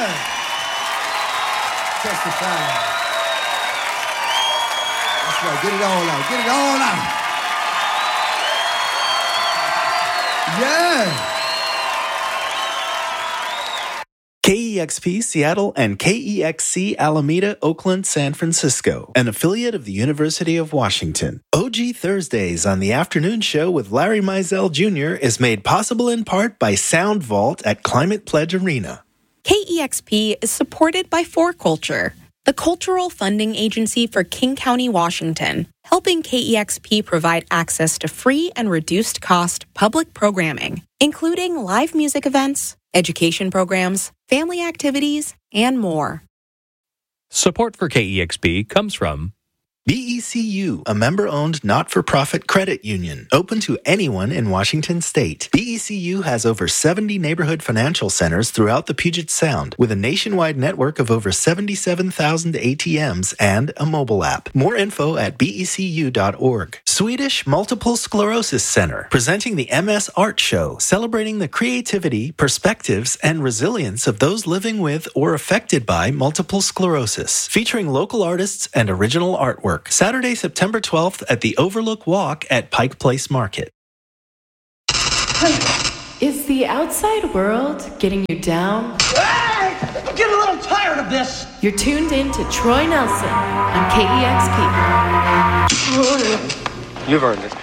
Yeah. Testify. That's right. Get it all out. Get it all out. Yeah. KEXP Seattle and KEXC Alameda, Oakland, San Francisco, an affiliate of the University of Washington. OG Thursdays on the afternoon show with Larry Mizell Jr. is made possible in part by Sound Vault at Climate Pledge Arena. KEXP is supported by 4Culture, the cultural funding agency for King County, Washington, helping KEXP provide access to free and reduced-cost public programming, including live music events, education programs, family activities, and more. Support for KEXP comes from BECU, a member-owned not-for-profit credit union, open to anyone in Washington state. BECU has over 70 neighborhood financial centers throughout the Puget Sound, with a nationwide network of over 77,000 ATMs and a mobile app. More info at becu.org. Swedish Multiple Sclerosis Center, presenting the MS Art Show, celebrating the creativity, perspectives, and resilience of those living with or affected by multiple sclerosis, featuring local artists and original artwork. Saturday, September 12th at the Overlook Walk at Pike Place Market. Is the outside world getting you down? Hey! I'm getting a little tired of this. You're tuned in to Troy Nelson on KEXP. You've earned it.